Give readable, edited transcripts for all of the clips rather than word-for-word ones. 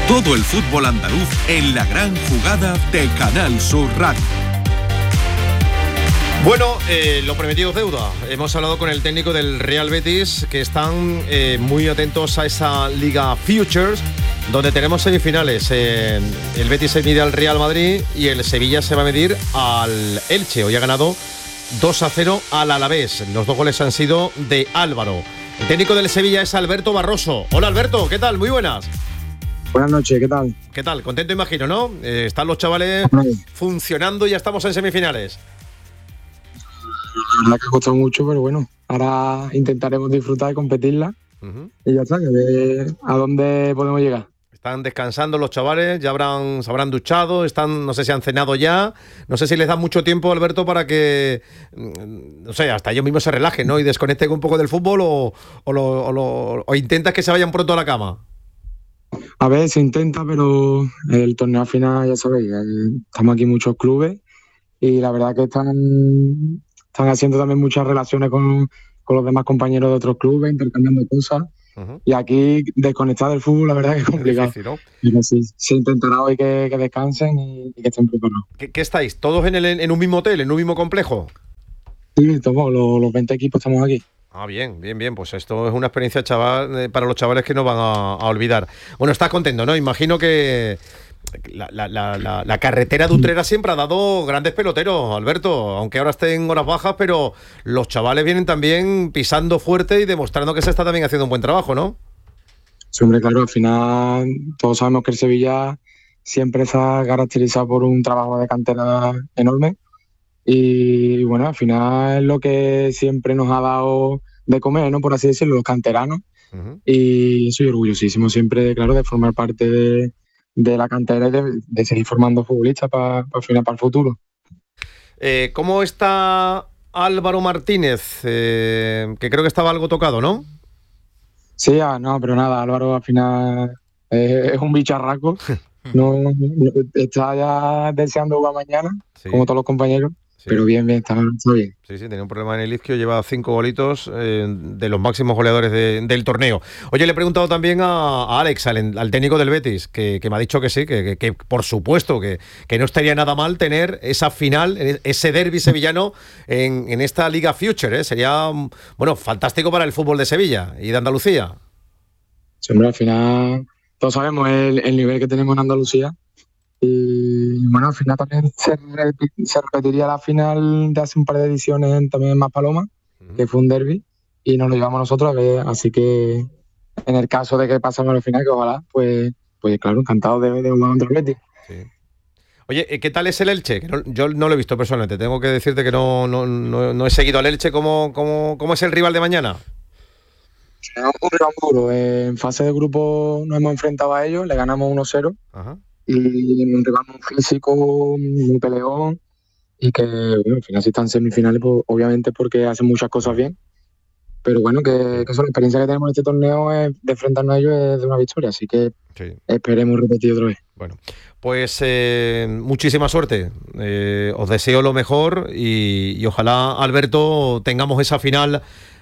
Todo el fútbol andaluz en la gran jugada de Canal Sur Radio. Bueno, lo prometido es deuda. Hemos hablado con el técnico del Real Betis, que están muy atentos a esa Liga Futures, donde tenemos semifinales. El Betis se mide al Real Madrid y el Sevilla se va a medir al Elche. Hoy ha ganado 2-0 al Alavés. Los 2 goles han sido de Álvaro. El técnico del Sevilla es Alberto Barroso. Hola Alberto, ¿qué tal? Muy buenas. Buenas noches, ¿qué tal? ¿Qué tal? Contento imagino, ¿no? Están los chavales funcionando y ya estamos en semifinales. La verdad que ha costado mucho, pero bueno, ahora intentaremos disfrutar y competirla. Y ya está, que ver a dónde podemos llegar. Están descansando los chavales, ya se habrán duchado, no sé si han cenado ya, no sé si les da mucho tiempo, Alberto, para que, no sé, hasta ellos mismos se relajen, ¿no? Y desconecten un poco del fútbol o intentas que se vayan pronto a la cama. A ver, se intenta, pero el torneo final, ya sabéis, estamos aquí muchos clubes y la verdad que están haciendo también muchas relaciones con los demás compañeros de otros clubes, intercambiando cosas. Y aquí desconectar del fútbol, la verdad que es complicado. Es difícil, ¿no? Pero sí, se intentará hoy que descansen y que estén preparados. ¿Qué estáis? ¿Todos en un mismo hotel, en un mismo complejo? Sí, todos los 20 equipos estamos aquí. Ah, bien. Pues esto es una experiencia para los chavales que no van a olvidar. Bueno, estás contento, ¿no? Imagino que la carretera de Utrera siempre ha dado grandes peloteros, Alberto, aunque ahora esté en horas bajas, pero los chavales vienen también pisando fuerte y demostrando que se está también haciendo un buen trabajo, ¿no? Sí, hombre, claro, al final todos sabemos que el Sevilla siempre se ha caracterizado por un trabajo de cantera enorme y bueno, al final es lo que siempre nos ha dado de comer, ¿no? Por así decirlo, los canteranos. Y soy orgullosísimo siempre, claro, de formar parte de la cantera y de seguir formando futbolistas para el futuro. ¿Cómo está Álvaro Martínez? Que creo que estaba algo tocado, ¿no? Sí, no, pero nada, Álvaro al final es un bicharraco. No, está ya deseando jugar mañana, sí, como todos los compañeros. Sí. Pero bien, está bien. Sí, tenía un problema en el isquio, lleva 5 golitos de los máximos goleadores del torneo. Oye, le he preguntado también a Alex, al técnico del Betis, que me ha dicho que sí, que por supuesto que no estaría nada mal tener esa final, ese derbi sevillano en esta Liga Future, ¿eh? Sería, bueno, fantástico para el fútbol de Sevilla y de Andalucía. Sí, hombre, al final todos sabemos el nivel que tenemos en Andalucía. Y bueno, al final también se repetiría la final de hace un par de ediciones también en Maspalomas, que fue un derbi, y nos lo llevamos nosotros a ver. Así que en el caso de que pasemos a la final, que ojalá, pues claro, encantado de jugar contra el Betis. Sí. Oye, ¿qué tal es el Elche? Yo no lo he visto personalmente, tengo que decirte que no he seguido al Elche. ¿Cómo es el rival de mañana? Es un rival duro. En fase de grupo nos hemos enfrentado a ellos, le ganamos 1-0. Ajá. Y un rival muy físico, muy peleón, y que bueno, al final si están en semifinales, pues, obviamente porque hacen muchas cosas bien, pero bueno, que eso, la experiencia que tenemos en este torneo es de enfrentarnos a ellos es de una victoria, así que sí, esperemos repetir otra vez. Bueno, pues muchísima suerte, os deseo lo mejor y ojalá, Alberto, tengamos esa final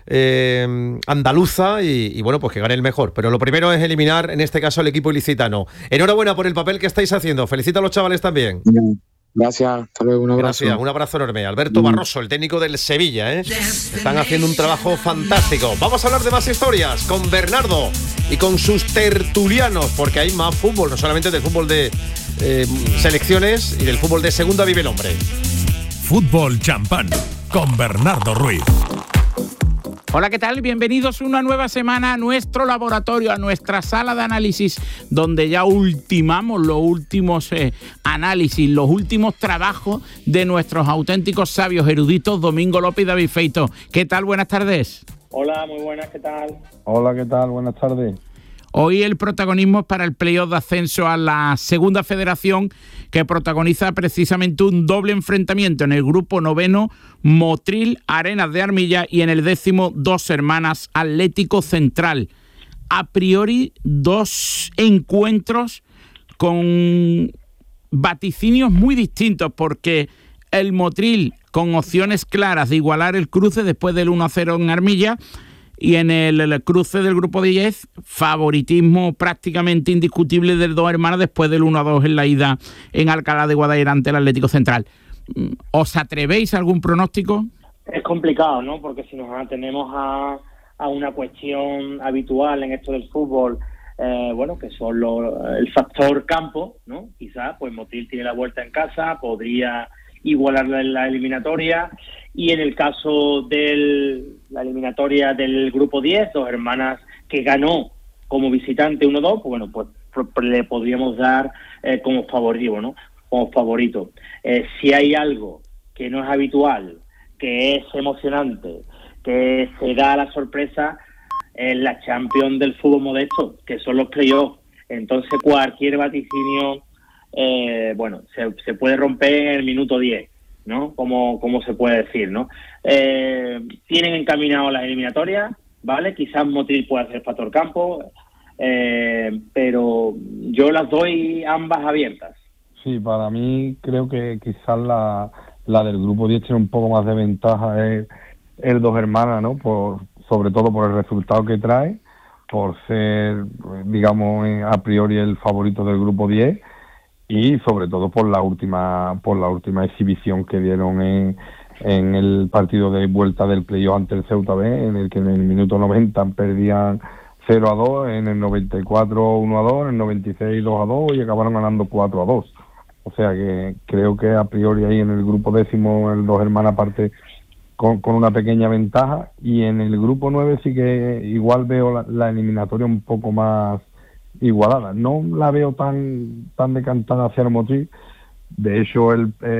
andaluza y bueno, pues que gane el mejor, pero lo primero es eliminar en este caso al equipo ilicitano. Enhorabuena por el papel que estáis haciendo, felicita a los chavales también. Gracias, hasta luego, un abrazo. Gracias, un abrazo enorme. Alberto Barroso, el técnico del Sevilla, están haciendo un trabajo fantástico. Vamos a hablar de más historias con Bernardo y con sus tertulianos, porque hay más fútbol, no solamente del fútbol de selecciones y del fútbol de segunda vive el hombre. Fútbol champán con Bernardo Ruiz. Hola, ¿qué tal? Bienvenidos una nueva semana a nuestro laboratorio, a nuestra sala de análisis, donde ya ultimamos los últimos análisis, los últimos trabajos de nuestros auténticos sabios eruditos, Domingo López y David Feito. ¿Qué tal? Buenas tardes. Hola, muy buenas, ¿qué tal? Hola, ¿qué tal? Buenas tardes. Hoy el protagonismo es para el playoff de ascenso a la segunda federación, que protagoniza precisamente un doble enfrentamiento en el grupo noveno, Motril, Arenas de Armilla, y en el 10º, Dos Hermanas, Atlético Central. A priori, dos encuentros con vaticinios muy distintos, porque el Motril con opciones claras de igualar el cruce después del 1-0 en Armilla, Y en el cruce del grupo 10, favoritismo prácticamente indiscutible del Dos Hermanas después del 1-2 en la ida en Alcalá de Guadaira ante el Atlético Central. ¿Os atrevéis a algún pronóstico? Es complicado, ¿no? Porque si nos atenemos a una cuestión habitual en esto del fútbol, que son el factor campo, ¿no? Quizás, pues Motril tiene la vuelta en casa, podría igualarla en la eliminatoria, y en el caso de la eliminatoria del grupo 10, Dos Hermanas que ganó como visitante 1-2, pues le podríamos dar como favorito, ¿no? Como favorito. Si hay algo que no es habitual, que es emocionante, que se da la sorpresa, en la Champions del fútbol modesto, que son los playoffs. Entonces cualquier vaticinio se puede romper en el minuto 10, ¿no? Como se puede decir, ¿no? Tienen encaminado las eliminatorias, ¿vale? Quizás Motril pueda ser factor campo, pero yo las doy ambas abiertas. Sí, para mí creo que quizás la del grupo 10 tiene un poco más de ventaja, es el Dos Hermanas, ¿no? Sobre todo por el resultado que trae, por ser, digamos, a priori el favorito del grupo 10, y sobre todo por la última exhibición que dieron en el partido de vuelta del playoff ante el Ceuta B, en el que en el minuto 90 perdían 0-2, en el 94 1-2, en el 96 2-2 y acabaron ganando 4-2. O sea que creo que a priori ahí en el grupo 10 el Dos Hermanas parte con una pequeña ventaja, y en el grupo 9 sí que igual veo la eliminatoria un poco más igualada. No la veo tan decantada hacia el Motril. De hecho,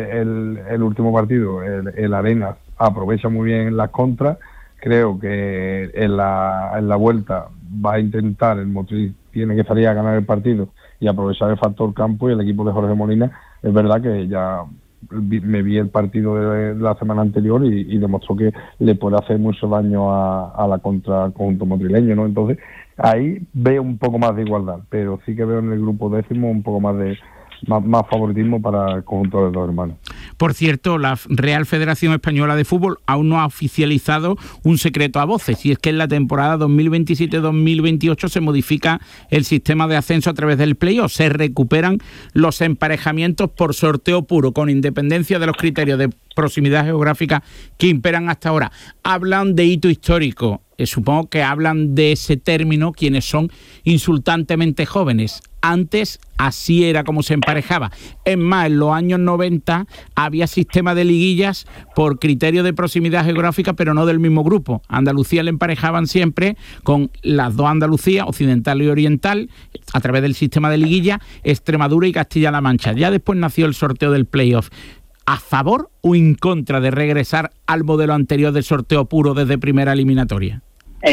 el último partido, el Arenas, aprovecha muy bien las contras. Creo que en la vuelta va a intentar, el Motril tiene que salir a ganar el partido y aprovechar el factor campo, y el equipo de Jorge Molina, es verdad que ya me vi el partido de la semana anterior y demostró que le puede hacer mucho daño a la contra conjunto motrileño, ¿no? Entonces ahí veo un poco más de igualdad, pero sí que veo en el grupo 10 un poco más favoritismo para el conjunto de Dos Hermanos. Por cierto, la Real Federación Española de Fútbol aún no ha oficializado un secreto a voces, y es que en la temporada 2027-2028 se modifica el sistema de ascenso a través del playoff. Se recuperan los emparejamientos por sorteo puro, con independencia de los criterios de proximidad geográfica que imperan hasta ahora. Hablan de hito histórico. Supongo que hablan de ese término quienes son insultantemente jóvenes. Antes así era como se emparejaba. Es más, en los años 90 había sistema de liguillas por criterio de proximidad geográfica, pero no del mismo grupo. Andalucía le emparejaban siempre con las dos Andalucías, occidental y oriental, a través del sistema de liguilla, Extremadura y Castilla-La Mancha. Ya después nació el sorteo del playoff. ¿A favor o en contra de regresar al modelo anterior de sorteo puro desde primera eliminatoria?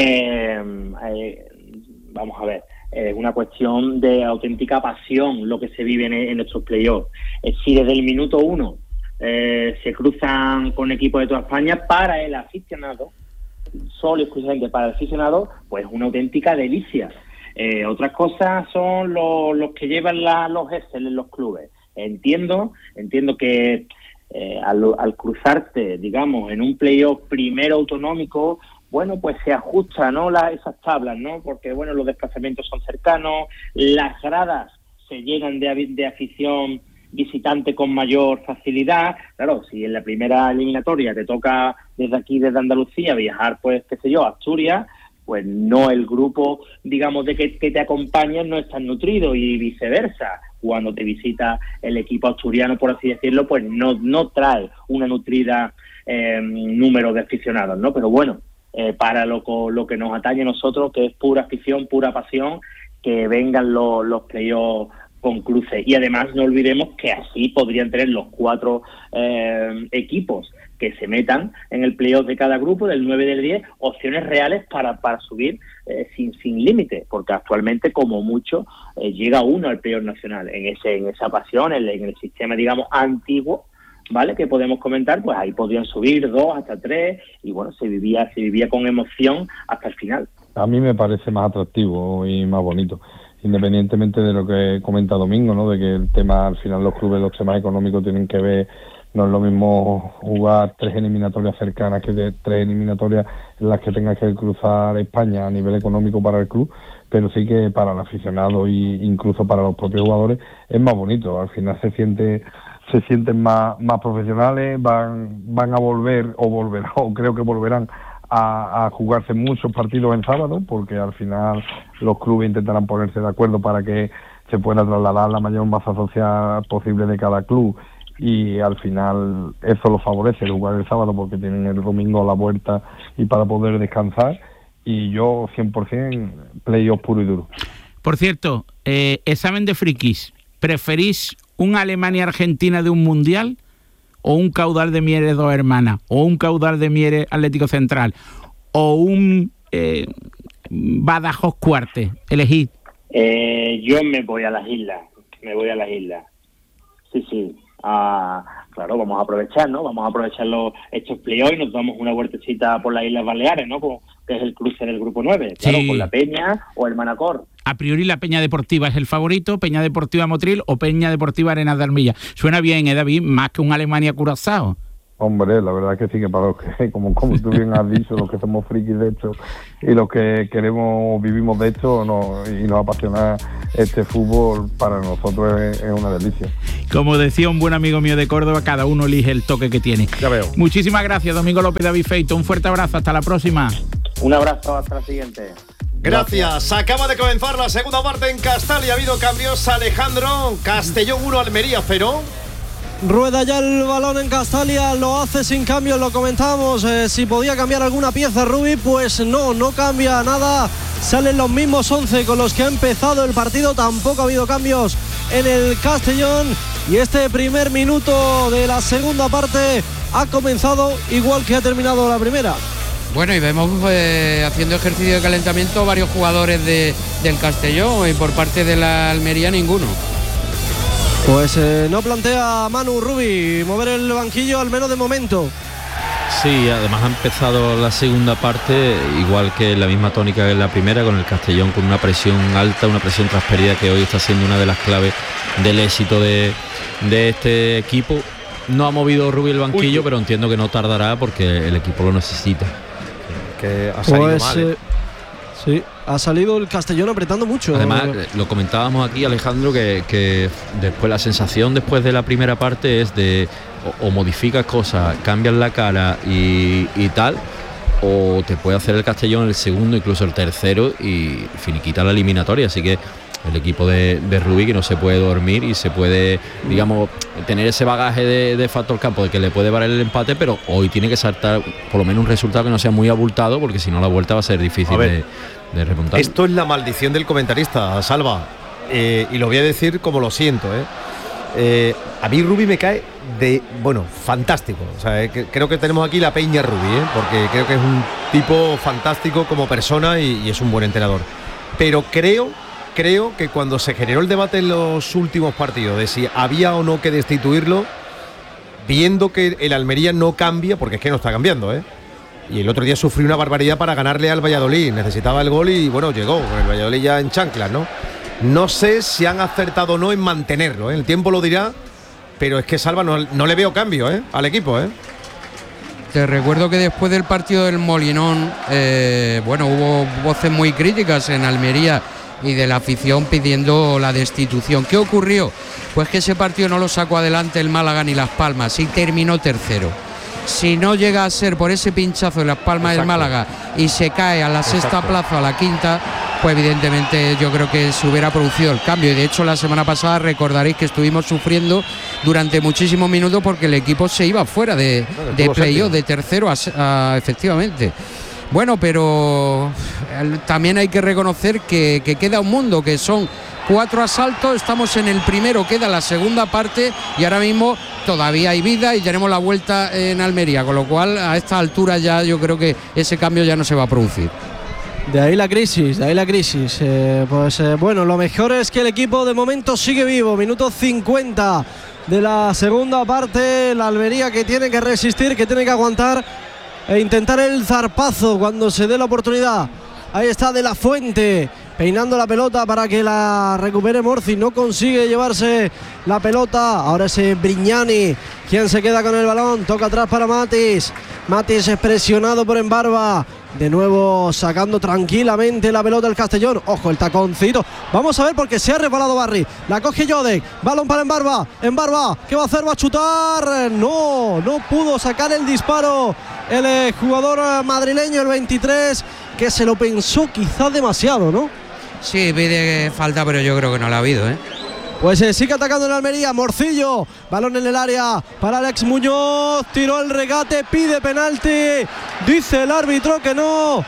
Vamos a ver, es una cuestión de auténtica pasión lo que se vive en nuestros playoffs. Si desde el minuto 1 se cruzan con equipos de toda España, para el aficionado, solo y exclusivamente para el aficionado, pues es una auténtica delicia. Otras cosas son los que llevan los Excel en los clubes. Entiendo que al cruzarte, digamos, en un playoff primero autonómico, bueno, pues se ajusta, ¿no? Esas tablas, ¿no? Porque, bueno, los desplazamientos son cercanos, las gradas se llenan de afición visitante con mayor facilidad. Claro, si en la primera eliminatoria te toca desde aquí, desde Andalucía, viajar, pues, qué sé yo, a Asturias, pues no, el grupo, digamos, de que te acompañan no es tan nutrido, y viceversa. Cuando te visita el equipo asturiano, por así decirlo, pues no trae una nutrida número de aficionados, ¿no? Pero bueno, para lo que nos atañe a nosotros, que es pura afición, pura pasión, que vengan los playoffs con cruces. Y además no olvidemos que así podrían tener los 4 equipos que se metan en el playoff de cada grupo, del 9 y del 10, opciones reales para subir sin límite, porque actualmente como mucho llega uno al playoff nacional. En esa pasión, en el sistema, digamos, antiguo, ¿vale?, que podemos comentar, pues ahí podrían subir 2 hasta 3, y bueno, se vivía con emoción hasta el final. A mí me parece más atractivo y más bonito, independientemente de lo que comenta Domingo, ¿no?, de que el tema, al final los clubes, los temas económicos tienen que ver No es lo mismo jugar 3 eliminatorias cercanas que 3 eliminatorias en las que tengas que cruzar España a nivel económico para el club, pero sí que para el aficionado e incluso para los propios jugadores es más bonito. Al final se sienten más profesionales, van a volver o creo que volverán a jugarse muchos partidos en sábado, porque al final los clubes intentarán ponerse de acuerdo para que se pueda trasladar la mayor masa social posible de cada club, y al final eso lo favorece el jugar el sábado porque tienen el domingo a la vuelta y para poder descansar. Y yo 100% playoff puro y duro. Por cierto, examen de frikis, ¿preferís un Alemania-Argentina de un mundial o un Caudal de Mieres Dos Hermanas o un Caudal de Mieres Atlético Central o un Badajoz Cuarte? Elegid. Yo me voy a las islas. Sí. Claro, vamos a aprovechar, ¿no? Vamos a aprovechar estos playoffs y nos damos una vueltecita por las Islas Baleares, ¿no? Que es el cruce del grupo 9, claro, sí. Con la Peña o el Manacor. A priori la Peña Deportiva es el favorito, Peña Deportiva Motril o Peña Deportiva Arenas de Armilla. Suena bien, David, más que un Alemania-Curazao. Hombre, la verdad es que sí, que para los que, como tú bien has dicho, los que somos frikis de esto y los que vivimos de esto y nos apasiona este fútbol, para nosotros es una delicia. Como decía un buen amigo mío de Córdoba, cada uno elige el toque que tiene. Ya veo. Muchísimas gracias, Domingo López, David Feito. Un fuerte abrazo, hasta la próxima. Un abrazo, hasta la siguiente. Gracias. Acaba de comenzar la segunda parte en Castalia. Ha habido cambios. Alejandro, Castellón 1, Almería 0. Rueda ya el balón en Castalia, lo hace sin cambios, lo comentamos. Si podía cambiar alguna pieza Rubi, pues no cambia nada. Salen los mismos 11 con los que ha empezado el partido. Tampoco ha habido cambios en el Castellón. Y este primer minuto de la segunda parte ha comenzado igual que ha terminado la primera. Bueno, y vemos haciendo ejercicio de calentamiento varios jugadores del Castellón, y por parte de la Almería ninguno. Pues no plantea Manu Rubi mover el banquillo, al menos de momento. Sí, además ha empezado la segunda parte igual que la misma tónica que en la primera, con el Castellón con una presión alta, una presión transferida que hoy está siendo una de las claves del éxito de este equipo. No ha movido Rubi el banquillo, pero entiendo que no tardará porque el equipo lo necesita. Que ha salido mal. Sí, ha salido el Castellón apretando mucho. Además, lo comentábamos aquí, Alejandro, que después la sensación después de la primera parte es de o modificas cosas, cambias la cara y tal, o te puede hacer el Castellón el segundo, incluso el tercero, y finiquita la eliminatoria. Así que el equipo de Rubi, que no se puede dormir y se puede, digamos, tener ese bagaje de factor campo de que le puede valer el empate, pero hoy tiene que saltar por lo menos un resultado que no sea muy abultado, porque si no la vuelta va a ser difícil de remontar. Esto es la maldición del comentarista, Salva, y lo voy a decir como lo siento. A mí Rubi me cae fantástico. O sea, creo que tenemos aquí la peña Rubi, porque creo que es un tipo fantástico como persona y es un buen entrenador. Pero creo que cuando se generó el debate en los últimos partidos de si había o no que destituirlo, viendo que el Almería no cambia, porque es que no está cambiando, y el otro día sufrió una barbaridad para ganarle al Valladolid, necesitaba el gol y bueno, llegó con el Valladolid ya en chanclas, ¿no? No sé si han acertado o no en mantenerlo, el tiempo lo dirá, pero es que Salva no le veo cambio al equipo. Te recuerdo que después del partido del Molinón, hubo voces muy críticas en Almería y de la afición pidiendo la destitución. ¿Qué ocurrió? Pues que ese partido no lo sacó adelante el Málaga ni Las Palmas y terminó tercero. Si no llega a ser por ese pinchazo de Las Palmas del Málaga y se cae a la sexta plaza o a la quinta, pues evidentemente yo creo que se hubiera producido el cambio. Y de hecho la semana pasada recordaréis que estuvimos sufriendo durante muchísimos minutos porque el equipo se iba fuera de playoff, de tercero efectivamente. Bueno, pero también hay que reconocer que queda un mundo, que son 4 asaltos, estamos en el primero, queda la segunda parte y ahora mismo todavía hay vida y tenemos la vuelta en Almería, con lo cual a esta altura ya yo creo que ese cambio ya no se va a producir. De ahí la crisis. Lo mejor es que el equipo de momento sigue vivo. Minuto 50 de la segunda parte, la Almería que tiene que resistir, que tiene que aguantar e intentar el zarpazo cuando se dé la oportunidad. Ahí está De la Fuente, peinando la pelota para que la recupere Morci, no consigue llevarse la pelota, ahora es Brignani quien se queda con el balón, toca atrás para Matis es presionado por Embarba, de nuevo sacando tranquilamente la pelota el Castellón, ojo el taconcito, vamos a ver porque se ha resbalado Barry, la coge Jodek, balón para Embarba, ¿qué va a hacer? Va a chutar, no pudo sacar el disparo el jugador madrileño, el 23, que se lo pensó quizás demasiado, ¿no? Sí, pide falta, pero yo creo que no la ha habido, ¿eh? Pues sigue atacando en Almería, Morcillo, balón en el área para Alex Muñoz, tiró el regate, pide penalti, dice el árbitro que no.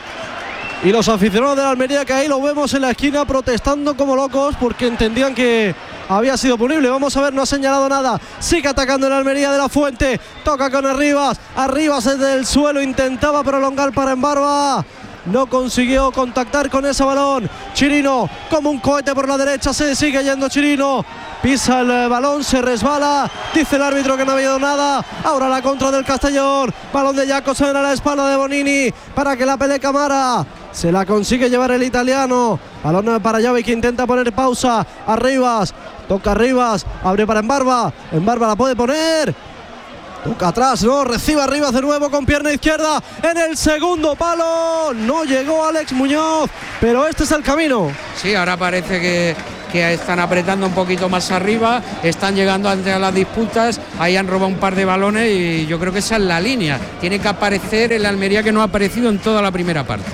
Y los aficionados de la Almería, que ahí lo vemos en la esquina protestando como locos porque entendían que había sido punible. Vamos a ver, no ha señalado nada. Sigue atacando en la Almería de la Fuente, toca con Arribas desde el suelo, intentaba prolongar para Embarba. No consiguió contactar con ese balón. Chirino, como un cohete por la derecha, se sigue yendo Chirino. Pisa el balón, se resbala. Dice el árbitro que no ha habido nada. Ahora la contra del Castellón. Balón de Jacobsen a la espalda de Bonini para que la pelee Camara. Se la consigue llevar el italiano. Balón para Llave que intenta poner pausa. Arribas, toca Arribas, abre para Embarba. Embarba la puede poner. Toca atrás, no, recibe Arribas de nuevo con pierna izquierda en el segundo palo. No llegó Alex Muñoz, pero este es el camino. Sí, ahora parece que están apretando un poquito más arriba, están llegando ante las disputas, ahí han robado un par de balones y yo creo que esa es la línea. Tiene que aparecer el Almería, que no ha aparecido en toda la primera parte.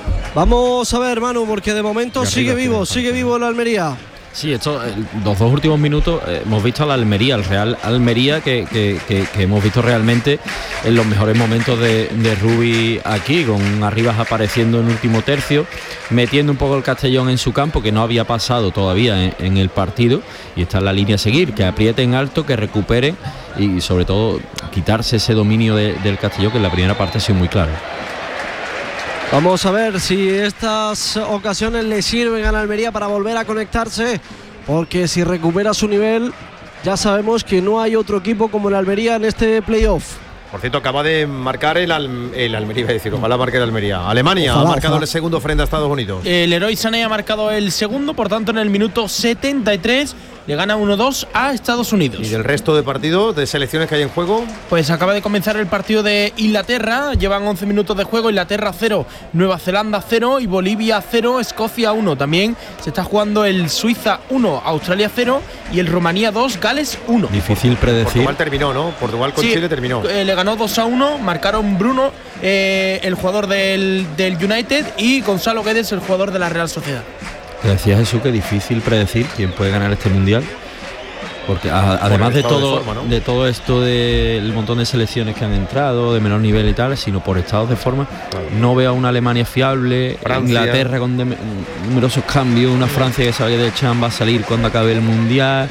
Vamos a ver, Manu, porque de momento sigue vivo el Almería. Sí, los dos últimos minutos hemos visto a la Almería, el Real Almería que hemos visto realmente en los mejores momentos de Rubi aquí, con Arribas apareciendo en último tercio, metiendo un poco el Castellón en su campo, que no había pasado todavía en el partido, y está en la línea a seguir, que aprieten alto, que recuperen y sobre todo quitarse ese dominio del Castellón, que en la primera parte ha sido muy claro. Vamos a ver si estas ocasiones le sirven a la Almería para volver a conectarse, porque si recupera su nivel, ya sabemos que no hay otro equipo como el Almería en este playoff. Por cierto, acaba de marcar el Almería, es decir, ojalá marque el Almería. Alemania ojalá, ha marcado el segundo frente a Estados Unidos. El Leroy Sané ha marcado el segundo, por tanto en el minuto 73 le gana 1-2 a Estados Unidos. ¿Y del resto de partidos, de selecciones que hay en juego? Pues acaba de comenzar el partido de Inglaterra, llevan 11 minutos de juego, Inglaterra 0, Nueva Zelanda 0 y Bolivia 0, Escocia 1. También se está jugando el Suiza 1, Australia 0 y el Rumanía 2, Gales 1. Difícil predecir. Portugal terminó, ¿no? Portugal con Chile terminó. Le ganó 2-1, marcaron Bruno, el jugador del United, y Gonzalo Guedes, el jugador de la Real Sociedad. Te decía Jesús que difícil predecir quién puede ganar este mundial, porque además de todo esto del montón de selecciones que han entrado de menor nivel y tal, sino por estados de forma, no veo a una Alemania fiable, Francia. Inglaterra con numerosos cambios, una Francia que sabe de Chan va a salir cuando acabe el mundial,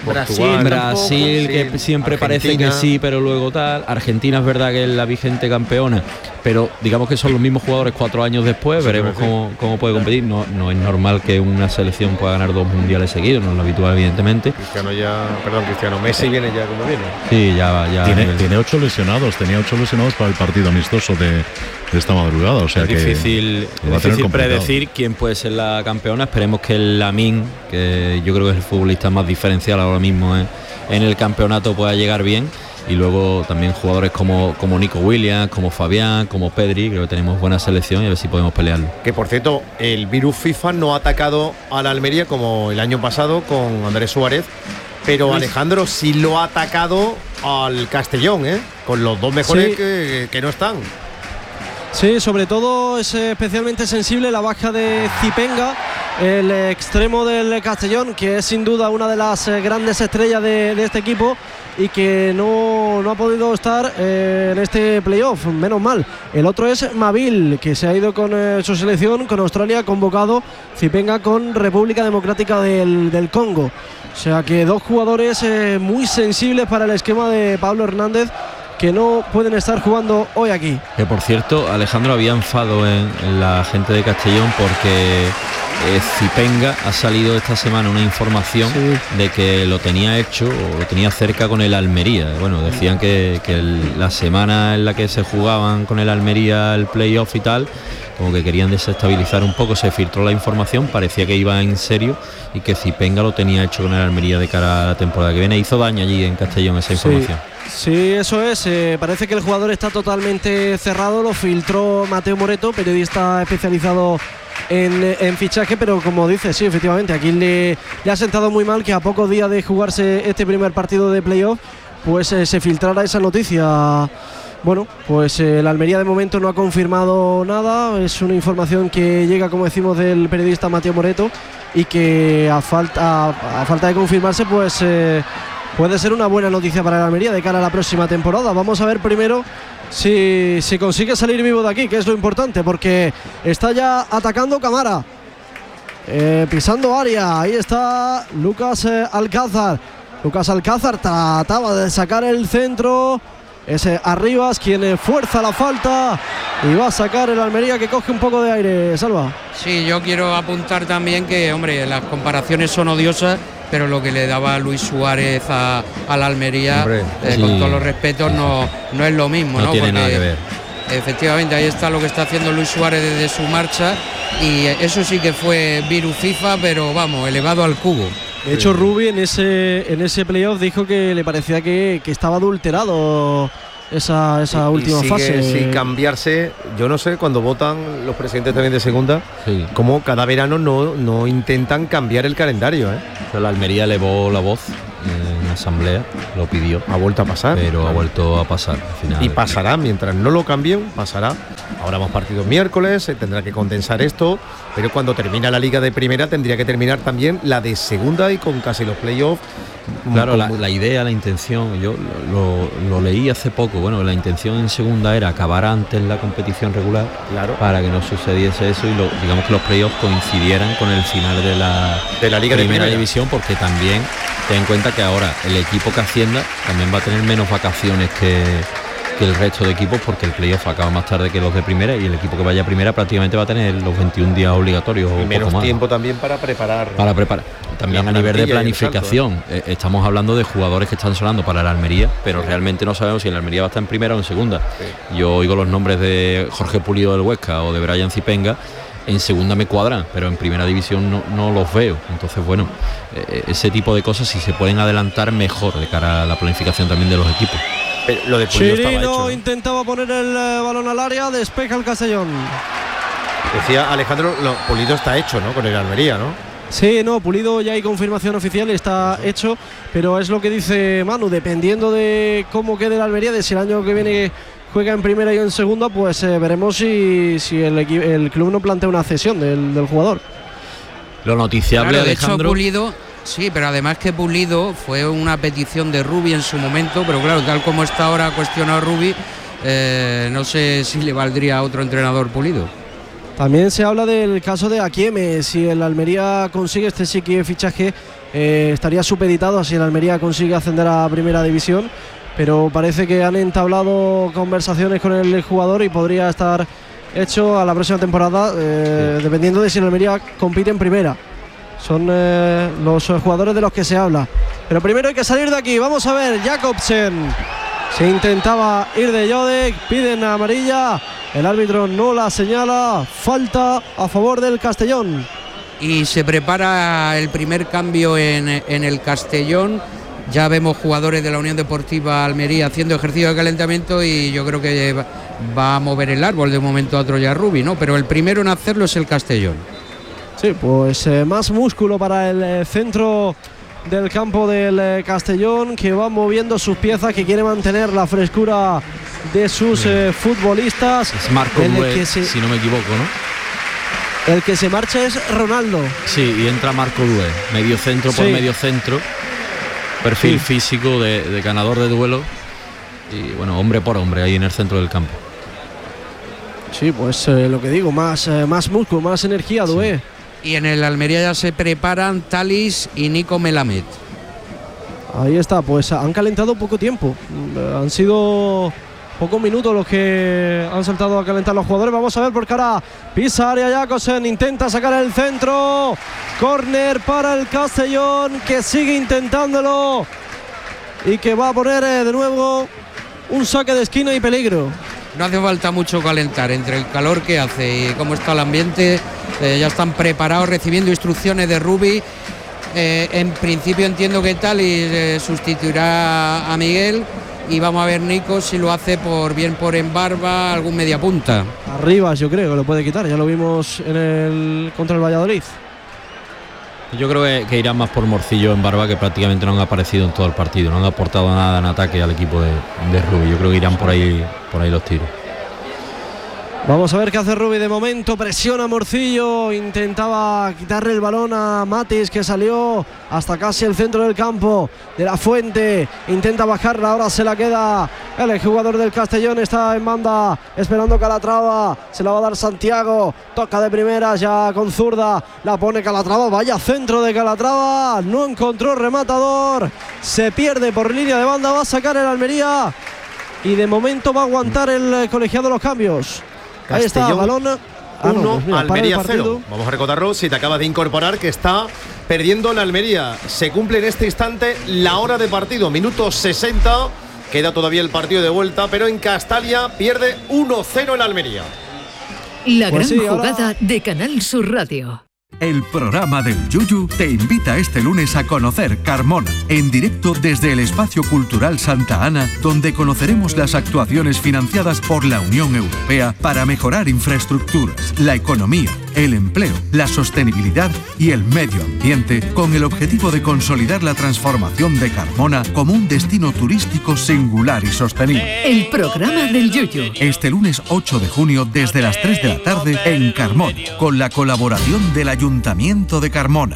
Brasil que siempre Argentina. Parece que sí, pero luego tal, Argentina es verdad que es la vigente campeona, pero digamos que son los mismos jugadores 4 años después, veremos cómo puede competir. No es normal que una selección pueda ganar 2 mundiales seguidos, no es lo habitual evidentemente. Cristiano Messi viene ya como viene. Sí, ya tiene 8 lesionados, tenía 8 lesionados para el partido amistoso de esta madrugada, o sea es que difícil predecir quién puede ser la campeona. Esperemos que el Lamine, que yo creo que es el futbolista más diferencial ahora mismo en el campeonato, pueda llegar bien. Y luego también jugadores como Nico Williams, como Fabián, como Pedri, creo que tenemos buena selección y a ver si podemos pelearlo. Que por cierto, el virus FIFA no ha atacado a la Almería como el año pasado con Andrés Suárez, pero Alejandro sí lo ha atacado al Castellón, con los dos mejores que no están. Sí, sobre todo es especialmente sensible la baja de Zipenga, el extremo del Castellón, que es sin duda una de las grandes estrellas de este equipo y que no ha podido estar en este playoff, menos mal. El otro es Mavil, que se ha ido con su selección, con Australia, convocado. Zipenga con República Democrática del Congo. O sea que 2 jugadores muy sensibles para el esquema de Pablo Hernández, que no pueden estar jugando hoy aquí. Que por cierto, Alejandro, había enfado en la gente de Castellón porque Zipenga ha salido esta semana una información de que lo tenía hecho o lo tenía cerca con el Almería. Bueno, decían que la semana en la que se jugaban con el Almería el playoff y tal, como que querían desestabilizar un poco, se filtró la información, parecía que iba en serio y que Zipenga lo tenía hecho con el Almería de cara a la temporada que viene. Hizo daño allí en Castellón esa información. Sí, eso es. Parece que el jugador está totalmente cerrado, lo filtró Mateo Moreto, periodista especializado en fichaje, pero como dice, sí, efectivamente, aquí le ha sentado muy mal que a pocos días de jugarse este primer partido de playoff, pues se filtrara esa noticia. Bueno, pues el Almería de momento no ha confirmado nada, es una información que llega, como decimos, del periodista Mateo Moreto y que a falta de confirmarse, pues puede ser una buena noticia para el Almería de cara a la próxima temporada. Vamos a ver primero si consigue salir vivo de aquí, que es lo importante, porque está ya atacando Camara, pisando área. Ahí está Lucas Alcázar. Lucas Alcázar trataba de sacar el centro. Ese Arribas quien fuerza la falta y va a sacar el Almería, que coge un poco de aire. Salva. Sí, yo quiero apuntar también que, hombre, las comparaciones son odiosas, pero lo que le daba Luis Suárez a la Almería, con todos los respetos, no es lo mismo, ¿no? No tiene nada que ver. Efectivamente, ahí está lo que está haciendo Luis Suárez desde su marcha, y eso sí que fue virus FIFA, pero vamos, elevado al cubo. De hecho, Rubi en ese playoff dijo que le parecía que estaba adulterado esa última fase. Sin cambiarse, yo no sé, cuando votan los presidentes también de segunda, como cada verano no intentan cambiar el calendario. Pero la Almería elevó la voz en asamblea, lo pidió. Ha vuelto a pasar. Pero ha vuelto a pasar al final. Y pasará, mientras no lo cambien, pasará. Ahora hemos partido miércoles, se tendrá que condensar esto, pero cuando termina la liga de primera tendría que terminar también la de segunda y con casi los playoffs. Claro, la idea, la intención, yo lo leí hace poco. Bueno, la intención en segunda era acabar antes la competición regular, para que no sucediese eso y digamos que los playoffs coincidieran con el final de la liga primera de división, porque también ten en cuenta que ahora el equipo que ascienda también va a tener menos vacaciones que el resto de equipos, porque el playoff acaba más tarde que los de primera y el equipo que vaya a primera prácticamente va a tener los 21 días obligatorios y o menos poco más. Tiempo también para preparar. También a nivel de planificación, estamos hablando de jugadores que están sonando para el Almería, pero realmente no sabemos si el Almería va a estar en primera o en segunda. Yo oigo los nombres de Jorge Pulido del Huesca o de Brian Zipenga. En segunda me cuadran, pero en primera división no los veo. Entonces, bueno, ese tipo de cosas, si se pueden adelantar, mejor de cara a la planificación también de los equipos. Lo de Pulido estaba hecho, ¿no? Intentaba poner el balón al área, despeja el Castellón. Decía Alejandro, Pulido está hecho, ¿no? Con el Almería, ¿no? Sí, no, Pulido ya hay confirmación oficial, está hecho, pero es lo que dice Manu, dependiendo de cómo quede el Almería, de si el año que viene juega en primera y en segunda, pues veremos si el club no plantea una cesión del jugador. Lo noticiable, claro, de Alejandro. hecho, Pulido, sí, pero además que Pulido fue una petición de Rubi en su momento, pero claro, tal como está ahora cuestionado Rubi, no sé si le valdría a otro entrenador Pulido. También se habla del caso de Akieme. Si el Almería consigue este fichaje, estaría supeditado a si el Almería consigue ascender a primera división, pero parece que han entablado conversaciones con el jugador y podría estar hecho a la próxima temporada, dependiendo de si el Almería compite en primera. Son los jugadores de los que se habla, pero primero hay que salir de aquí. Vamos a ver, Jacobsen se intentaba ir de Jodek, piden amarilla, el árbitro no la señala, falta a favor del Castellón. Y se prepara el primer cambio en el Castellón. Ya vemos jugadores de la Unión Deportiva Almería haciendo ejercicio de calentamiento, y yo creo que va a mover el árbol de un momento a otro ya Rubi, ¿no? Pero el primero en hacerlo es el Castellón. Sí, pues más músculo para el centro del campo del Castellón, que va moviendo sus piezas, que quiere mantener la frescura de sus futbolistas. Es Marco Dué, si no me equivoco, ¿no? El que se marcha es Ronaldo. Sí, y entra Marco Dué, medio centro por medio centro, perfil físico de ganador de duelo, y bueno, hombre por hombre ahí en el centro del campo. Sí, pues lo que digo, más músculo, más energía, Dué. Y en el Almería ya se preparan Talis y Nico Melamed. Ahí está, pues han calentado poco tiempo. Han sido Pocos minutos los que han saltado a calentar los jugadores. Vamos a ver porque ahora pisa área Jacobsen, intenta sacar el centro. Córner para el Castellón, que sigue intentándolo y que va a poner de nuevo un saque de esquina y peligro. No hace falta mucho calentar, entre el calor que hace y cómo está el ambiente. Ya están preparados, recibiendo instrucciones de Rubi. En principio entiendo que Thalys sustituirá a Miguel. Y vamos a ver Nico si lo hace por Embarba, algún media punta. Arriba yo creo que lo puede quitar, ya lo vimos contra el Valladolid. Yo creo que irán más por Morcillo en Barba, que prácticamente no han aparecido en todo el partido, no han aportado nada en ataque al equipo de Rubi. Yo creo que irán por ahí los tiros. Vamos a ver qué hace Rubi de momento. Presiona Morcillo, intentaba quitarle el balón a Matis, que salió hasta casi el centro del campo. De la Fuente intenta bajarla, ahora se la queda el jugador del Castellón. Está en banda esperando Calatrava, se la va a dar Santiago, toca de primera ya con zurda, la pone Calatrava, vaya centro de Calatrava, no encontró rematador, se pierde por línea de banda, va a sacar el Almería y de momento va a aguantar el colegiado de los cambios. Ahí está, balón 1, Almería 0. Vamos a recordarlo si te acabas de incorporar, que está perdiendo la Almería. Se cumple en este instante la hora de partido, minuto 60. Queda todavía el partido de vuelta, pero en Castalia pierde 1-0 el Almería. La gran jugada de Canal Sur Radio. El programa del Yuyu te invita este lunes a conocer Carmona, en directo desde el Espacio Cultural Santa Ana, donde conoceremos las actuaciones financiadas por la Unión Europea para mejorar infraestructuras, la economía, el empleo, la sostenibilidad y el medio ambiente, con el objetivo de consolidar la transformación de Carmona como un destino turístico singular y sostenible. El programa del Yuyu. Este lunes 8 de junio desde las 3 de la tarde en Carmona, con la colaboración del Ayuntamiento de Carmona.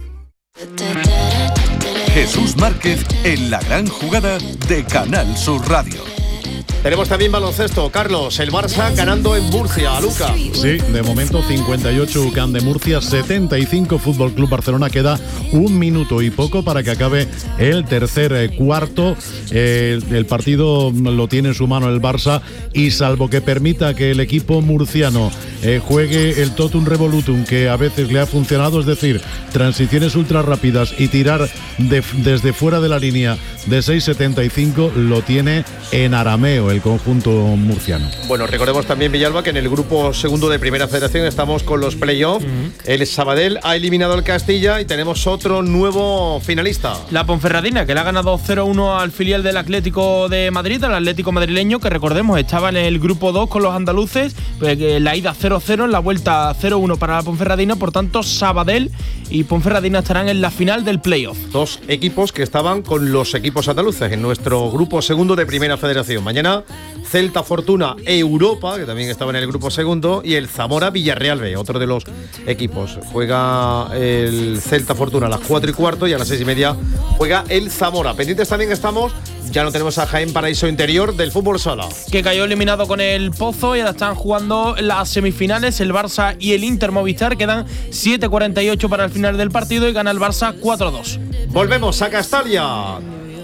Jesús Márquez en la gran jugada de Canal Sur Radio. Tenemos también baloncesto, Carlos, el Barça ganando en Murcia, a Luca. Sí, de momento 58 UCAM de Murcia, 75 Fútbol Club Barcelona. Queda un minuto y poco para que acabe el tercer cuarto. El partido lo tiene en su mano el Barça y salvo que permita que el equipo murciano juegue el totum revolutum que a veces le ha funcionado, es decir, transiciones ultra rápidas y tirar desde fuera de la línea de 6.75, lo tiene en arameo el conjunto murciano. Bueno, recordemos también, Villalba, que en el grupo segundo de Primera Federación estamos con los playoffs. El Sabadell ha eliminado al Castilla y tenemos otro nuevo finalista. La Ponferradina, que le ha ganado 0-1 al filial del Atlético de Madrid, al Atlético madrileño, que recordemos estaba en el grupo 2 con los andaluces, pues la ida 0-0, en la vuelta 0-1 para la Ponferradina. Por tanto, Sabadell y Ponferradina estarán en la final del playoff. Dos equipos que estaban con los equipos andaluces en nuestro grupo segundo de Primera Federación. Mañana Celta Fortuna Europa, que también estaba en el grupo segundo, y el Zamora Villarreal B, otro de los equipos. Juega el Celta Fortuna a las 4:15 y a las 6:30 juega el Zamora. Pendientes también estamos, ya no tenemos a Jaén Paraíso Interior del fútbol sala, que cayó eliminado con el Pozo y ahora están jugando las semifinales, el Barça y el Inter Movistar. Quedan 7:48 para el final del partido y gana el Barça 4-2. Volvemos a Castalia.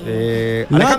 La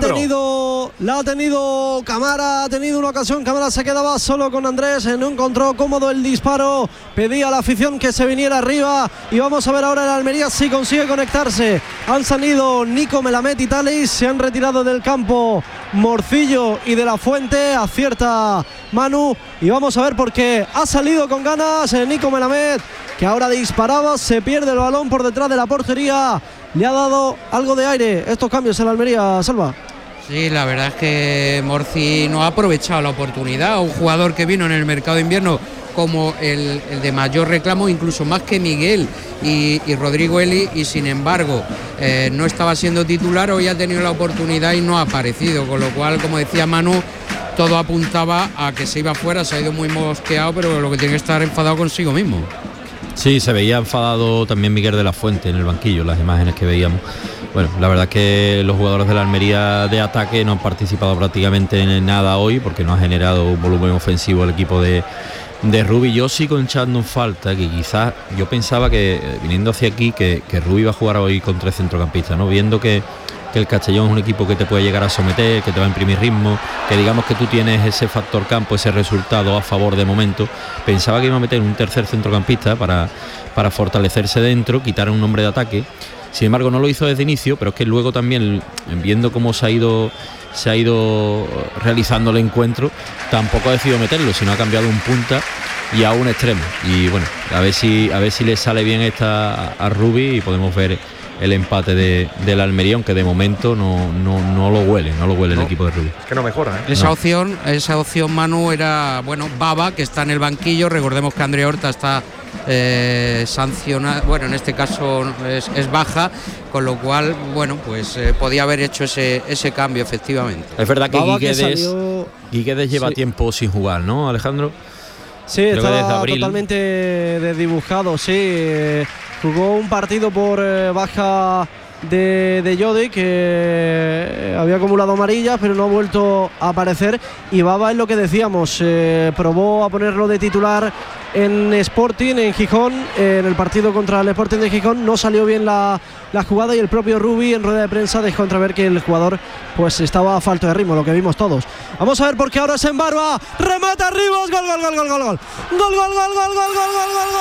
ha tenido Camara, ha tenido una ocasión. Camara se quedaba solo con Andrés, no encontró cómodo el disparo, pedía a la afición que se viniera arriba y vamos a ver ahora el Almería si consigue conectarse. Han salido Nico Melamed y Thalys, se han retirado del campo Morcillo y de la Fuente, acierta Manu y vamos a ver por qué ha salido con ganas Nico Melamed, que ahora disparaba, se pierde el balón por detrás de la portería. Le ha dado algo de aire estos cambios en la Almería, Salva. Sí, la verdad es que Morci no ha aprovechado la oportunidad. Un jugador que vino en el mercado de invierno como el de mayor reclamo, incluso más que Miguel y Rodrigo Eli, y sin embargo no estaba siendo titular. Hoy ha tenido la oportunidad y no ha aparecido, con lo cual, como decía Manu, todo apuntaba a que se iba fuera. Se ha ido muy mosqueado, pero lo que tiene que estar enfadado consigo mismo. Sí, se veía enfadado también Miguel de la Fuente en el banquillo, las imágenes que veíamos. Bueno, la verdad es que los jugadores de la Almería de ataque no han participado prácticamente en nada hoy, porque no ha generado un volumen ofensivo el equipo de Rubi. Yo sigo echando en falta que quizás, yo pensaba que viniendo hacia aquí que Rubi iba a jugar hoy con 3 centrocampistas, ¿no? Viendo que el Castellón es un equipo que te puede llegar a someter, que te va a imprimir ritmo, que digamos que tú tienes ese factor campo, ese resultado a favor de momento. Pensaba que iba a meter un tercer centrocampista para fortalecerse dentro, quitar un hombre de ataque. Sin embargo, no lo hizo desde inicio, pero es que luego también, viendo cómo se ha ido realizando el encuentro, tampoco ha decidido meterlo, sino ha cambiado un punta y a un extremo. Y bueno, a ver si le sale bien esta a Rubi y podemos ver el empate del Almería, aunque de momento no lo huele el equipo de Rubi. Es que no mejora, ¿eh? Esa opción, Manu, era, Baba, que está en el banquillo. Recordemos que Andrea Horta está sancionada, bueno, en este caso es baja, con lo cual, podía haber hecho ese cambio, efectivamente. Es verdad que Guiguedes lleva tiempo sin jugar, ¿no, Alejandro? Sí, estaba totalmente desdibujado, sí. Jugó un partido por baja de Jodi, que había acumulado amarillas, pero no ha vuelto a aparecer. Y Baba es lo que decíamos, probó a ponerlo de titular en Sporting, en Gijón, en el partido contra el Sporting de Gijón. No salió bien la jugada, y el propio Rubi en rueda de prensa dejó entrever que el jugador pues estaba a falta de ritmo, lo que vimos todos. Vamos a ver, porque ahora es en Barba, remata Arribas, gol, gol, gol, gol, gol, gol, gol, gol, gol, gol, gol, gol, gol, gol, gol, gol,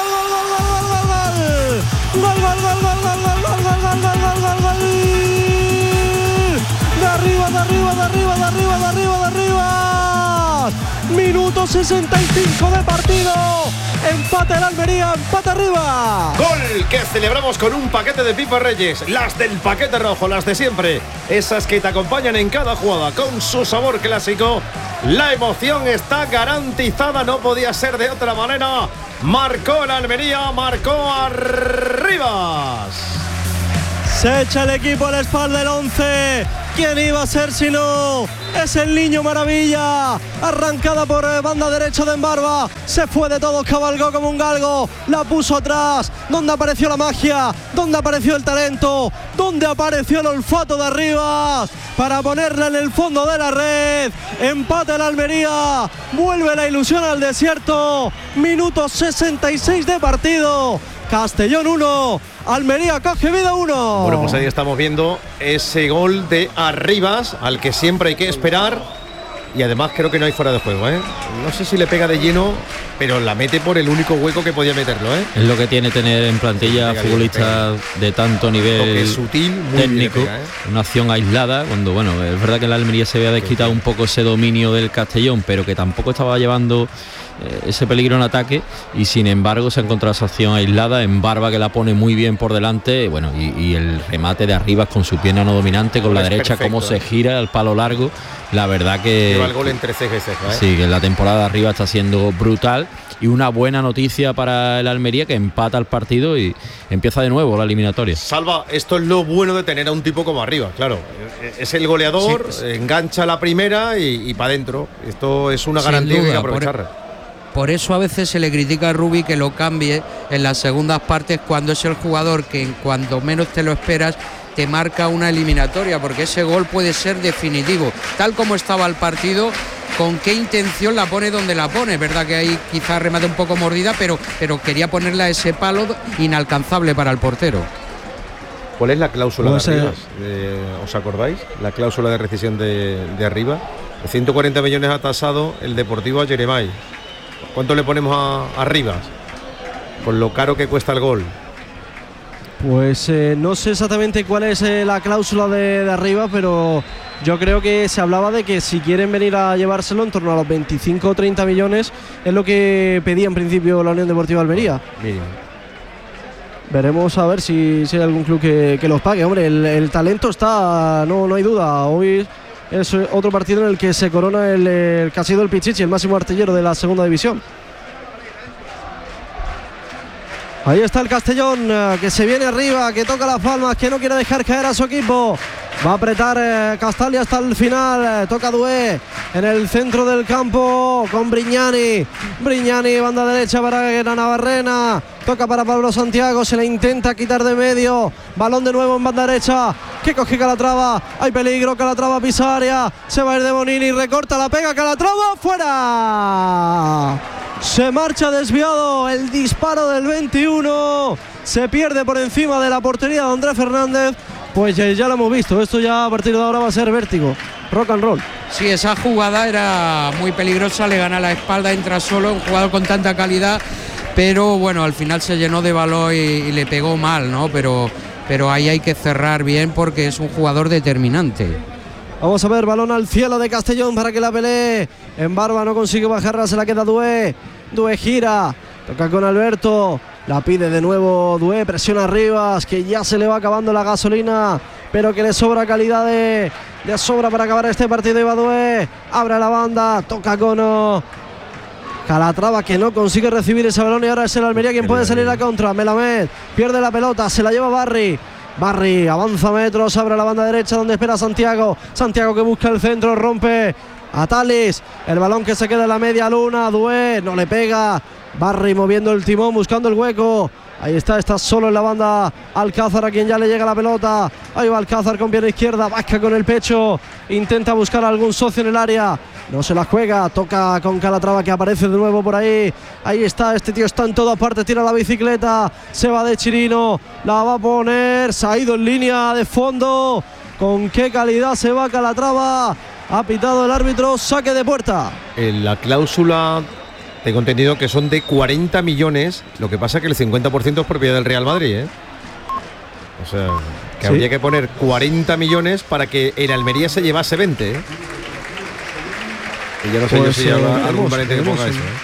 de arriba. Minuto 65 de partido. Empate el Almería, empate arriba. Gol que celebramos con un paquete de Pipa Reyes. Las del paquete rojo, las de siempre. Esas que te acompañan en cada jugada con su sabor clásico. La emoción está garantizada, no podía ser de otra manera. Marcó el Almería, marcó Arribas. Se echa el equipo a la espalda, el 11. ¿Quién iba a ser si no? Es el Niño Maravilla. Arrancada por banda derecha de Embarba. Se fue de todos, cabalgó como un galgo. La puso atrás. ¿Dónde apareció la magia? ¿Dónde apareció el talento? ¿Dónde apareció el olfato de Arribas? Para ponerla en el fondo de la red. Empate el Almería. Vuelve la ilusión al desierto. Minuto 66 de partido. Castellón 1, Almería coge vida 1. Bueno, pues ahí estamos viendo ese gol de Arribas, al que siempre hay que esperar. Y además creo que no hay fuera de juego, ¿eh? No sé si le pega de lleno, pero la mete por el único hueco que podía meterlo, ¿eh? Es lo que tiene tener en plantilla futbolistas de tanto nivel sutil, muy técnico, pega, ¿eh? Una acción aislada, cuando, es verdad que la Almería se había desquitado un poco ese dominio del Castellón, pero que tampoco estaba llevando ese peligro en ataque, y sin embargo se ha encontrado esa acción aislada en Barba, que la pone muy bien por delante, y el remate de Arribas con su pierna no dominante, con la derecha, perfecto, cómo se gira al palo largo. La verdad que lleva el gol entre ceja y ceja, ¿eh? Sí, que la temporada de Arribas está siendo brutal, y una buena noticia para el Almería, que empata el partido y empieza de nuevo la eliminatoria. Salva, esto es lo bueno de tener a un tipo como Arribas, claro, es el goleador, sí, engancha la primera y para adentro. Esto es una garantía que hay que aprovechar. Por eso a veces se le critica a Rubi que lo cambie en las segundas partes, cuando es el jugador que cuando menos te lo esperas te marca una eliminatoria, porque ese gol puede ser definitivo. Tal como estaba el partido, con qué intención la pone donde la pone. Es verdad que ahí quizás remate un poco mordida, pero quería ponerla a ese palo inalcanzable para el portero. ¿Cuál es la cláusula de Arribas? ¿Os acordáis? La cláusula de rescisión de Arribas. De 140 millones ha tasado el Deportivo a Jeremai. ¿Cuánto le ponemos a Arribas? Con lo caro que cuesta el gol. Pues no sé exactamente cuál es la cláusula de Arribas, pero yo creo que se hablaba de que si quieren venir a llevárselo en torno a los 25 o 30 millones, es lo que pedía en principio la Unión Deportiva Almería. Mínimo. Veremos a ver si hay algún club que los pague. Hombre, el talento está, no hay duda. Hoy es otro partido en el que se corona el que ha sido el Pichichi, el máximo artillero de la segunda división. Ahí está el Castellón, que se viene arriba, que toca las palmas, que no quiere dejar caer a su equipo. Va a apretar Castalia hasta el final. Toca Dué en el centro del campo con Brignani. Brignani, banda derecha para Navarrena. Toca para Pablo Santiago, se le intenta quitar de medio. Balón de nuevo en banda derecha, que coge Calatrava. Hay peligro, Calatrava pisa área. Se va a ir de Bonini, recorta, la pega Calatrava, fuera. Se marcha desviado el disparo del 21. Se pierde por encima de la portería de Andrés Fernández. pues ya lo hemos visto. Esto ya a partir de ahora va a ser vértigo, rock and roll. Sí, esa jugada era muy peligrosa, le gana la espalda, entra solo, un jugador con tanta calidad, pero bueno, al final se llenó de valor y le pegó mal, ¿no? Pero ahí hay que cerrar bien porque es un jugador determinante. Vamos a ver, balón al cielo de Castellón para que la pelee. En Barba no consigue bajarla, se la queda Dué. Dué gira, toca con Alberto. La pide de nuevo Dué, presiona a Rivas, que ya se le va acabando la gasolina, pero que le sobra calidad de sobra para acabar este partido. Iba Dué, abre la banda, toca con Calatrava, que no consigue recibir ese balón, y ahora es el Almería quien puede salir a contra. Melamed pierde la pelota, se la lleva Barry avanza metros, abre la banda derecha donde espera Santiago que busca el centro, rompe a Talis, el balón que se queda en la media luna. Dué no le pega, Barry moviendo el timón, buscando el hueco. Ahí está solo en la banda Alcázar, a quien ya le llega la pelota. Ahí va Alcázar con pierna izquierda, vasca con el pecho, intenta buscar a algún socio en el área, no se la juega, toca con Calatrava, que aparece de nuevo por ahí. Ahí está, este tío está en todas partes, tira la bicicleta, se va de Chirino, la va a poner, se ha ido en línea de fondo. Con qué calidad se va Calatrava, ha pitado el árbitro, saque de puerta. En la cláusula tengo entendido que son de 40 millones, lo que pasa es que el 50% es propiedad del Real Madrid, ¿eh? O sea, que ¿sí? Habría que poner 40 millones para que el Almería se llevase 20, ¿eh? Y yo no sé pues yo si habrá algún valiente que ponga eso, ¿eh?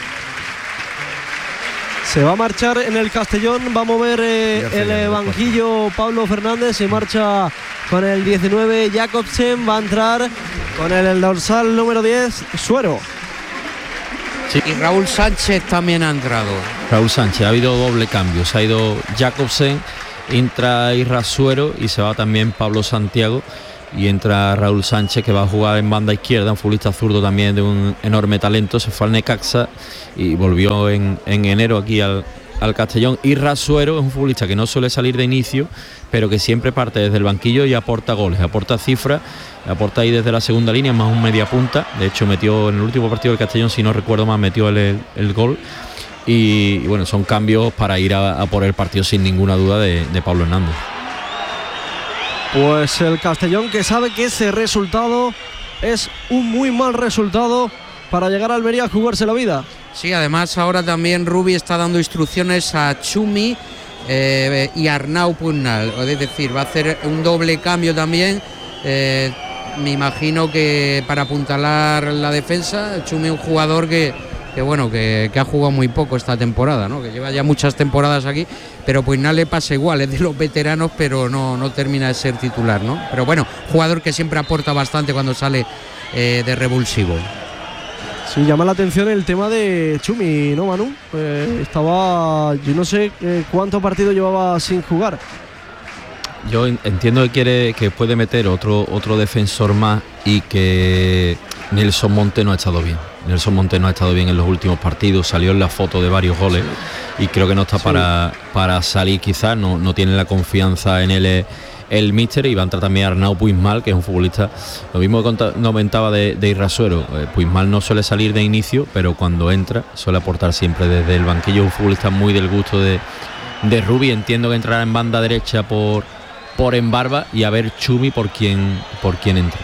Se va a marchar en el Castellón, va a mover el banquillo Pablo Fernández, se marcha con el 19 Jacobsen, va a entrar con el dorsal número 10 Suero. Sí. Y Raúl Sánchez también ha entrado. Raúl Sánchez, ha habido doble cambio, se ha ido Jacobsen, entra Isra Suero y se va también Pablo Santiago y entra Raúl Sánchez, que va a jugar en banda izquierda, un futbolista zurdo también de un enorme talento. Se fue al Necaxa y volvió en enero aquí al Castellón. Isra Suero es un futbolista que no suele salir de inicio, pero que siempre parte desde el banquillo y aporta goles, aporta cifras, aporta ahí desde la segunda línea, más un media punta. De hecho metió en el último partido del Castellón, si no recuerdo mal, metió el gol. Y bueno, son cambios para ir a por el partido sin ninguna duda de Pablo Hernández. Pues el Castellón, que sabe que ese resultado es un muy mal resultado para llegar a Almería a jugarse la vida. Sí, además ahora también Rubi está dando instrucciones a Chumi y Arnau Pugnal, es decir, va a hacer un doble cambio también, me imagino que para apuntalar la defensa. Chumi, un jugador que ha jugado muy poco esta temporada, ¿no? Que lleva ya muchas temporadas aquí, pero Pugnal le pasa igual, es de los veteranos, pero no termina de ser titular, ¿no? Pero bueno, jugador que siempre aporta bastante cuando sale de revulsivo. Sí, llama la atención el tema de Chumi, ¿no, Manu? Yo no sé cuántos partidos llevaba sin jugar. Yo entiendo que puede meter otro defensor más y que Nelson Monte no ha estado bien. Nelson Monte no ha estado bien en los últimos partidos, salió en la foto de varios goles y creo que no está para salir, quizás, no tiene la confianza en él el míster, y va a entrar también Arnau Puigmal, que es un futbolista, lo mismo que comentaba de Isra Suero. Puigmal no suele salir de inicio, pero cuando entra suele aportar siempre desde el banquillo, un futbolista muy del gusto de Rubi. Entiendo que entrará en banda derecha por Embarba, y a ver Chumi por quién entra.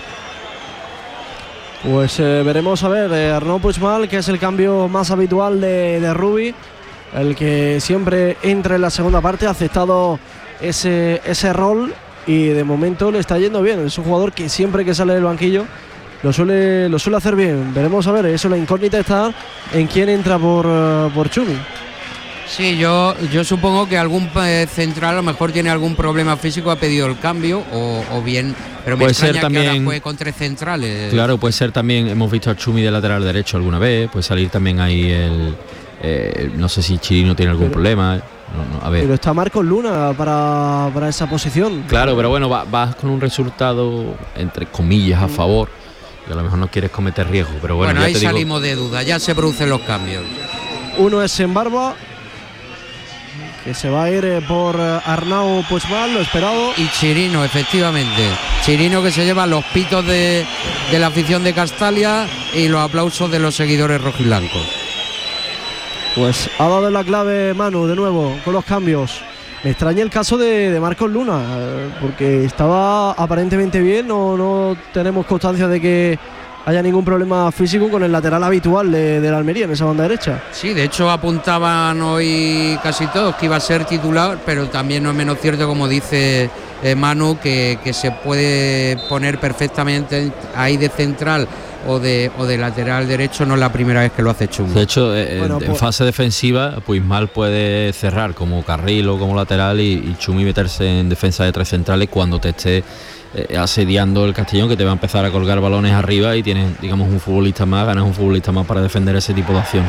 Pues veremos a ver, Arnau Puigmal, que es el cambio más habitual de Rubi, el que siempre entra en la segunda parte, ha aceptado ese rol y de momento le está yendo bien. Es un jugador que siempre que sale del banquillo lo suele hacer bien. Veremos a ver, eso, la incógnita está en quién entra por Chumi. Sí, yo supongo que algún central a lo mejor tiene algún problema físico, ha pedido el cambio o bien, pero me extraña ser también, que ahora juegue con tres centrales. Claro, puede ser también, hemos visto a Chumi de lateral derecho alguna vez, puede salir también ahí no sé si Chirino tiene algún problema. No, a ver. Pero está Marcos Luna para esa posición. Claro, pero bueno, vas con un resultado entre comillas a favor y a lo mejor no quieres cometer riesgo, pero bueno, ahí salimos de duda, ya se producen los cambios. Uno es Embarba, que se va a ir por Arnau Puigmal, lo esperado. Y Chirino, efectivamente. Chirino, que se lleva los pitos de la afición de Castalia y los aplausos de los seguidores rojiblancos. Pues ha dado la clave Manu de nuevo con los cambios. Me extraña el caso de Marcos Luna, porque estaba aparentemente bien, no tenemos constancia de que haya ningún problema físico con el lateral habitual de la Almería en esa banda derecha. Sí, de hecho apuntaban hoy casi todos que iba a ser titular, pero también no es menos cierto, como dice Manu, que se puede poner perfectamente ahí de central o de lateral derecho. No es la primera vez que lo hace Chumi. De hecho, en fase defensiva, pues Mal puede cerrar como carril o como lateral y Chumi meterse en defensa de 3 centrales cuando te esté asediando el Castellón, que te va a empezar a colgar balones arriba y tienes, digamos, un futbolista más, ganas un futbolista más para defender ese tipo de acción.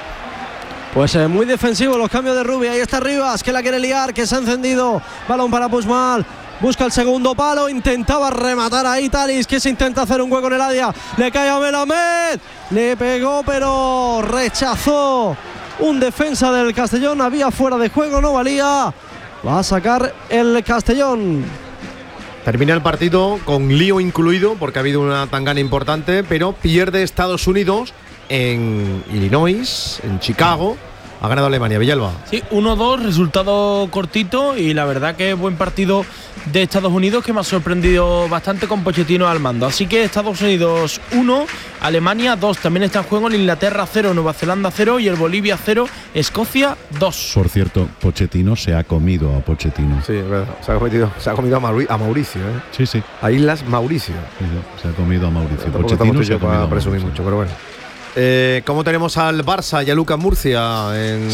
Pues muy defensivo los cambios de Rubi. Ahí está Rivas, que la quiere liar, que se ha encendido. Balón para Puigmal. Busca el segundo palo, intentaba rematar ahí Talis, que se intenta hacer un hueco en el área. Le cae a Melamed, le pegó pero rechazó un defensa del Castellón. Había fuera de juego, no valía. Va a sacar el Castellón. Termina el partido con lío incluido porque ha habido una tangana importante, pero pierde Estados Unidos en Illinois, en Chicago. Ha ganado Alemania. Villalba. Sí, 1-2, resultado cortito y la verdad que buen partido de Estados Unidos, que me ha sorprendido bastante con Pochettino al mando. Así que Estados Unidos 1, Alemania 2. También está en juego el Inglaterra 0, Nueva Zelanda 0 y el Bolivia 0, Escocia 2. Por cierto, Pochettino se ha comido a Pochettino. Sí, es verdad. Se ha comido a Mauricio. Sí. A Islas Mauricio. Sí, se ha comido a Mauricio. Pochettino se ha comido a presumir mucho, pero bueno. ¿Cómo tenemos al Barça y a Lucas Murcia en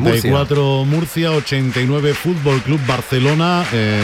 64 Murcia, 89 Fútbol Club Barcelona,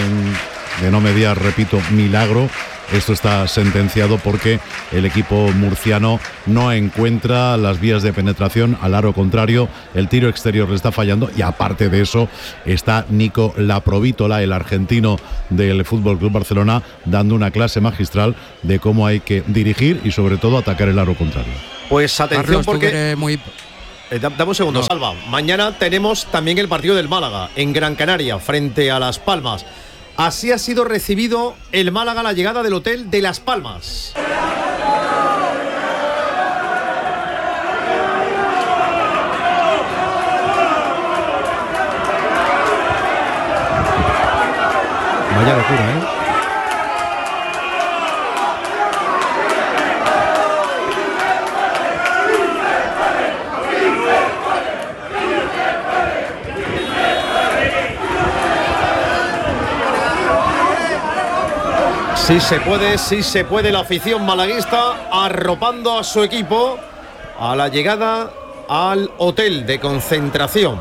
de no mediar, repito, milagro. Esto está sentenciado porque el equipo murciano no encuentra las vías de penetración al aro contrario, el tiro exterior le está fallando y aparte de eso está Nico Laprovítola, el argentino del Fútbol Club Barcelona, dando una clase magistral de cómo hay que dirigir y sobre todo atacar el aro contrario. Pues atención, Carlos, porque dame un segundo, no. Salva. Mañana tenemos también el partido del Málaga en Gran Canaria frente a Las Palmas. Así ha sido recibido el Málaga a la llegada del hotel de Las Palmas. Vaya locura, ¿eh? Sí se puede la afición malaguista arropando a su equipo a la llegada al hotel de concentración.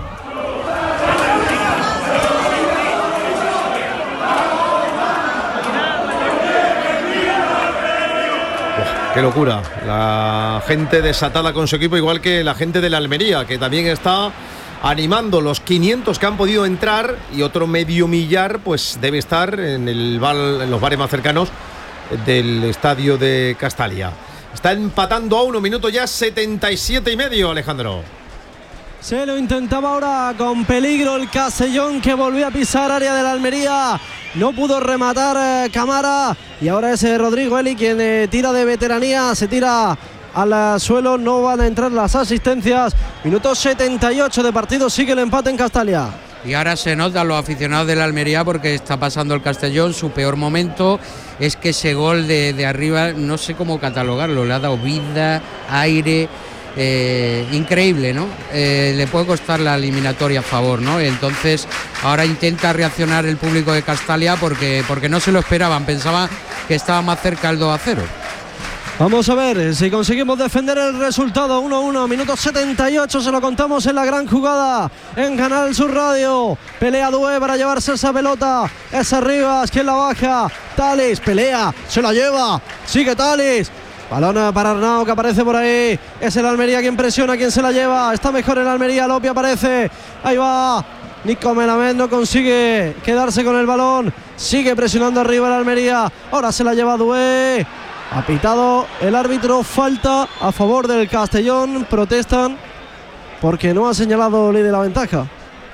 ¡Qué locura! La gente desatada con su equipo, igual que la gente de la Almería, que también está animando. Los 500 que han podido entrar y otro medio millar pues debe estar en los bares más cercanos del estadio de Castalia. Está empatando a 1 minuto ya, 77,5, Alejandro. Se lo intentaba ahora con peligro el Castellón, que volvió a pisar área de la Almería. No pudo rematar Camara y ahora es Rodrigo Eli quien tira de veteranía, se tira al suelo, no van a entrar las asistencias. Minuto 78 de partido, sigue el empate en Castalia. Y ahora se notan los aficionados de la Almería porque está pasando el Castellón su peor momento. Es que ese gol de arriba, no sé cómo catalogarlo, le ha dado vida, aire, increíble, ¿no? Le puede costar la eliminatoria a favor, ¿no? Entonces ahora intenta reaccionar el público de Castalia porque no se lo esperaban, pensaban que estaba más cerca el 2-0. Vamos a ver si conseguimos defender el resultado. 1-1, minuto 78, se lo contamos en la gran jugada en Canal Sur Radio. Pelea Due para llevarse esa pelota. Esa Rivas, quien la baja. Talis, pelea, se la lleva. Sigue Talis. Balón para Arnau, que aparece por ahí. Es el Almería quien presiona, quien se la lleva. Está mejor el Almería, Lopi aparece. Ahí va. Nico Melamed no consigue quedarse con el balón. Sigue presionando arriba el Almería. Ahora se la lleva Due. Ha pitado el árbitro falta a favor del Castellón. Protestan porque no ha señalado ley de la ventaja.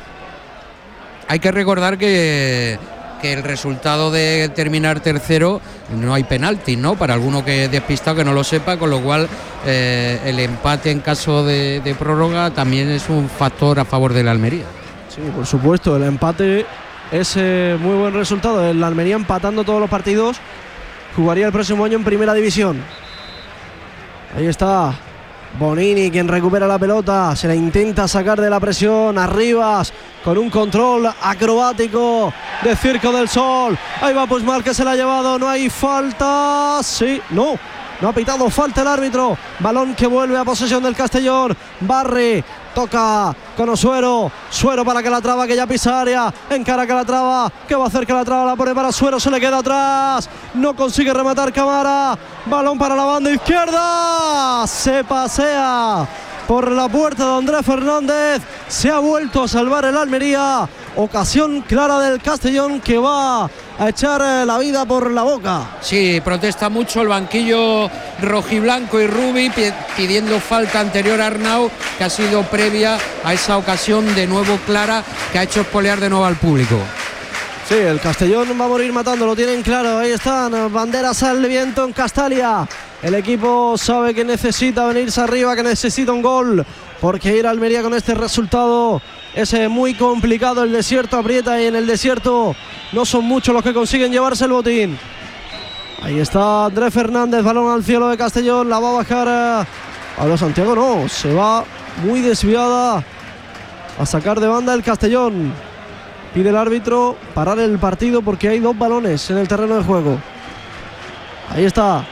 Hay que recordar que el resultado de terminar tercero no hay penalti, ¿no? Para alguno que es despistado que no lo sepa, con lo cual el empate en caso de prórroga también es un factor a favor de la Almería. Sí, por supuesto, el empate es muy buen resultado. El Almería empatando todos los partidos, jugaría el próximo año en primera división. Ahí está Bonini, quien recupera la pelota, se la intenta sacar de la presión. Arribas con un control acrobático de Circo del Sol. Ahí va Puigmal, que se la ha llevado. No hay falta. Sí, no ha pitado falta el árbitro. Balón que vuelve a posesión del Castellón. Barry toca con Osuero. Suero para Calatrava, que ya pisa área. Encara Calatrava, que va a hacer Calatrava. La pone para Suero, se le queda atrás. No consigue rematar Camara. Balón para la banda izquierda. Se pasea por la puerta de Andrés Fernández. Se ha vuelto a salvar el Almería. Ocasión clara del Castellón, que va a echar la vida por la boca. Sí, protesta mucho el banquillo rojiblanco y Rubi, pidiendo falta anterior a Arnau, que ha sido previa a esa ocasión de nuevo clara, que ha hecho espolear de nuevo al público. Sí, el Castellón va a morir matando, lo tienen claro. Ahí están, banderas al viento en Castalia. El equipo sabe que necesita venirse arriba, que necesita un gol, porque ir a Almería con este resultado es muy complicado. El desierto aprieta y en el desierto no son muchos los que consiguen llevarse el botín. Ahí está Andrés Fernández, balón al cielo de Castellón, la va a bajar Pablo Santiago, no, se va muy desviada a sacar de banda el Castellón. Pide el árbitro parar el partido porque hay 2 balones en el terreno de juego. Ahí está.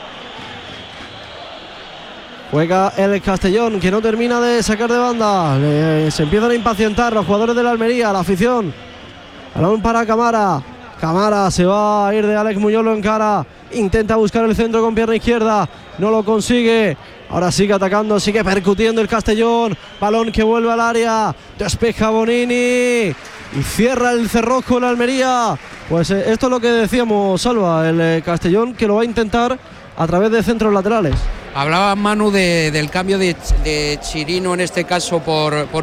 Juega el Castellón, que no termina de sacar de banda. Se empiezan a impacientar los jugadores de la Almería, la afición. Balón para Camara. Camara se va a ir de Alex Muñoz, lo encara. Intenta buscar el centro con pierna izquierda. No lo consigue. Ahora sigue atacando, sigue percutiendo el Castellón. Balón que vuelve al área. Despeja Bonini. Y cierra el cerrojo en la Almería. Pues esto es lo que decíamos, Salva. El Castellón, que lo va a intentar a través de centros laterales. Hablaba Manu del cambio de Chirino, en este caso por